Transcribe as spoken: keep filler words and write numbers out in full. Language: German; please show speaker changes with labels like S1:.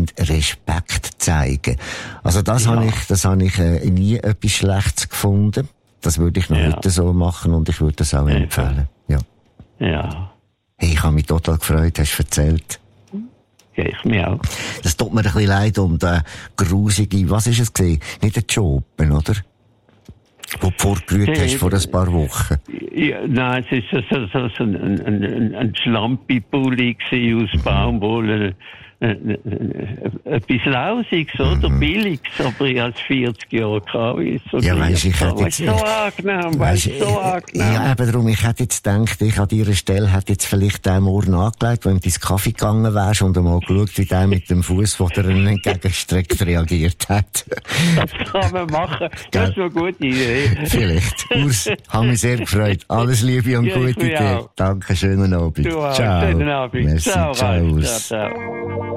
S1: müssen Respekt zeigen. Also das ja. habe ich, das habe ich äh, nie etwas Schlechtes gefunden. Das würde ich noch ja. heute so machen und ich würde das auch ja. empfehlen. Ja.
S2: Ja.
S1: Hey, ich habe mich total gefreut, hast du erzählt.
S2: Ja, ich mir auch.
S1: Das tut mir ein bisschen leid um den grusige, was ist es gewesen? Nicht der Jopen, oder? Wo du vorgerührt hast vor ein paar Wochen.
S2: Ja, nein, es ist so, so, so ein, ein, ein, ein Schlampi-Pulli aus Baumwolle. Etwas Lausiges, oder?
S1: Mhm.
S2: Billiges, aber ich als vierzig Jahre Kaffee. So
S1: ja, weisst, ich hätte jetzt...
S2: So angenehm, weißt du, so angenehm.
S1: Ja, eben darum, ich hätte jetzt gedacht, ich an deiner Stelle hätte jetzt vielleicht den Morgen angelegt, wenn du ins Kaffee gegangen wärst und einmal geschaut, wie der mit dem Fuß, der dir entgegengestreckt reagiert hat.
S2: Das kann man machen. Das ist eine gute Idee.
S1: Vielleicht. Urs, habe mich sehr gefreut. Alles Liebe und
S2: ja,
S1: gute dir. Danke, schönen Abend.
S2: Du auch.
S1: Ciao.
S2: Schönen Abend.
S1: Merci.
S2: Ciao,
S1: ciao,
S2: ciao,
S1: Urs.
S2: ciao.